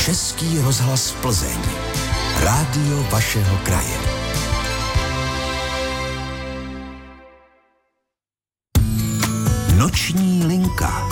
Český rozhlas Plzeň. Rádio vašeho kraje. Noční linka.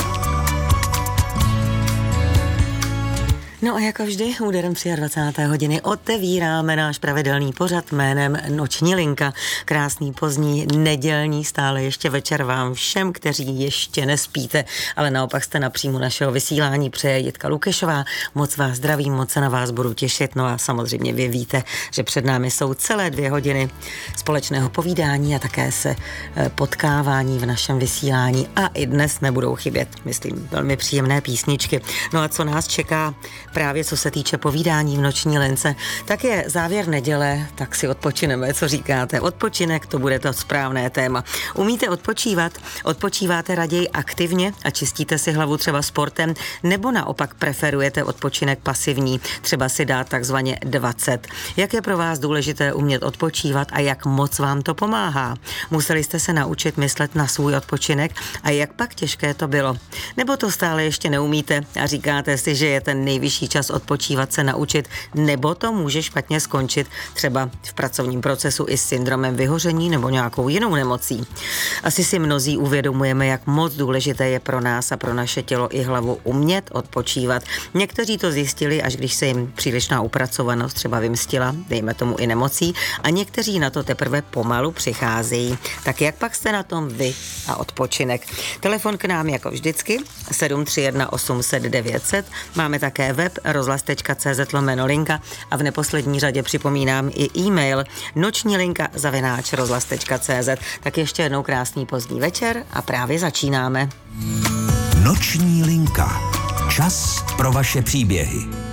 No a jako vždy úderem 23. hodiny otevíráme náš pravidelný pořad jménem Noční linka. Krásný pozdní nedělní stále ještě večer vám všem, kteří ještě nespíte, ale naopak jste napřímo našeho vysílání, přeje Jitka Lukešová. Moc vás zdravím, moc se na vás budu těšit. No a samozřejmě vy víte, že před námi jsou celé 2 hodiny společného povídání a také se potkávání v našem vysílání. A i dnes nebudou chybět, myslím, velmi příjemné písničky. No a co nás čeká právě co se týče povídání v Noční lince, tak je závěr neděle, tak si odpočineme, co říkáte. Odpočinek, to bude to správné téma. Umíte odpočívat? Odpočíváte raději aktivně a čistíte si hlavu třeba sportem, nebo naopak preferujete odpočinek pasivní, třeba si dát takzvaně 20. Jak je pro vás důležité umět odpočívat a jak moc vám to pomáhá? Museli jste se naučit myslet na svůj odpočinek a jak pak těžké to bylo? Nebo to stále ještě neumíte a říkáte si, že je ten nejvyšší čas odpočívat se naučit, nebo to může špatně skončit třeba v pracovním procesu i s syndromem vyhoření nebo nějakou jinou nemocí. Asi si mnozí uvědomujeme, jak moc důležité je pro nás a pro naše tělo i hlavu umět odpočívat. Někteří to zjistili, až když se jim přílišná upracovanost třeba vymstila, dejme tomu i nemocí, a někteří na to teprve pomalu přicházejí. Tak jak pak jste na tom vy a odpočinek? Telefon k nám jako vždycky 731 800 900. Máme také web rozhlas.cz/linka a v neposlední řadě připomínám i e-mail nočnilinka@rozhlas.cz. Tak ještě jednou krásný pozdní večer a právě začínáme. Noční linka. Čas pro vaše příběhy.